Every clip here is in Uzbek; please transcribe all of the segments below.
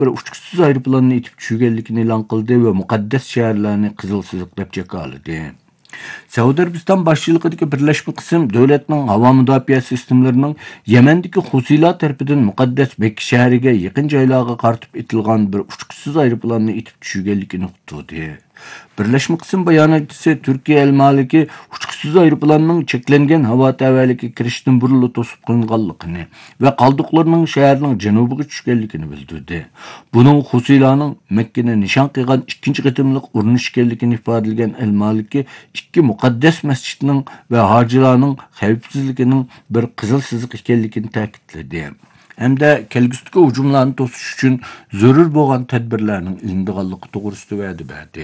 bir uçquchsiz aeroplanni itib tushirganligini e'lon qildi va muqaddas shaharlarni qizil chiziqlab chaqaladi. Saudiya Arabiston boshchiligidagi birlashma qism davlatning havo mudofaa sistemlarining Yamandagi Husiylar tarafidan muqaddas Makka shahriga yaqin joylarga qaratib etilgan bir uçquchsiz aeroplanni itib tushirganligini uqtirdi. Birleşme qism bayonotchisi Turkiya el-maliki uçquchsiz aeroplanning cheklangan havo tavalligiga kirishdan burun to'sib qo'yilganligini va qoldiqlarning shaharning janubiga tushganligini bildirdi. Buning Husiylarning Makkani nishon qilgan ikkinchi qitimliq urinish ekanligini ifodalagan el-maliki ikki muqaddas masjidning va hojilarning xavfsizligining bir qizil chiziq ekanligini ta'kidladi. Hamda kelgusidagi hujumlarni to'sish uchun zarur bo'lgan tadbirlarning ilindiganligi to'g'risida va'da berdi.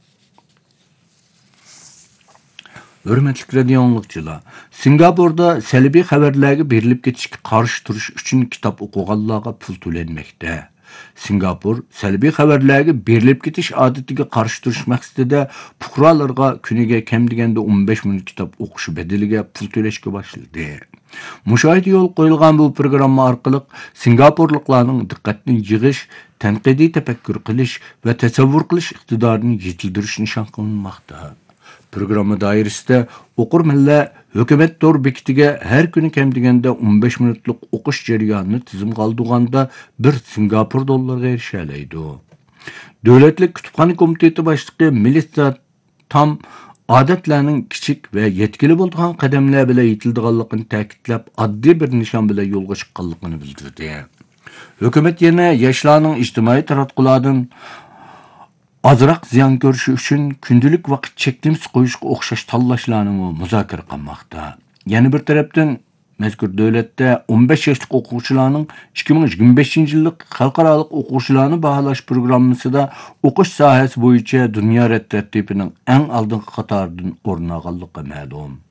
Hürmetli radio anlıqçılar, Singapurda salbiy xabarlarga berilib ketishga qarshi turish uchun kitob o'qiganlarga pul to'lanmoqda. Singapur salbiy xabarlarga berilib ketish odatiga qarshi turish maqsadida fuqarolarga kuniga kam deganda 15 minut kitob o'qish bedeliga pul to'lashga boshladi. Mushohida yo'l qo'yilgan bu programma orqali Singapurliklarning diqqatini yig'ish, tanqidiy tafakkur qilish va tasavvur qilish iqtidorini yetildirish nishon qilinmoqda. Programma doirasida o'qirmanlar hukumat to'r bekitiga har kuni kam deganda 15 minutlik o'qish jarayonini tizimga oldirganda bir Singapur dollariga erishalaydi. Davlatlik kutubxona komiteti boshlig'i Melissa Tam odatlarning kichik va yetkili bo'lgan qadamlar bilan yetildiganligini ta'kidlab, oddiy bir nishon bilan yo'lga chiqqanligini bildirdi. Hukumat yana yoshlarning ijtimoiy taratqulardan azroq ziyon ko'rishi uchun kundalik vaqt cheklimasi qo'yishga o'xshash tanlashlarni muzokara qilmoqda. Yana bir tarafdan mazkur davlatda 15 yoshli o'quvchilarning 2025-yillik xalqaro o'quvchilarni baholash programmasida o'qish sohasi bo'yicha dunyo tartibining eng oldingi qatoridan o'rin olganligi ma'lum.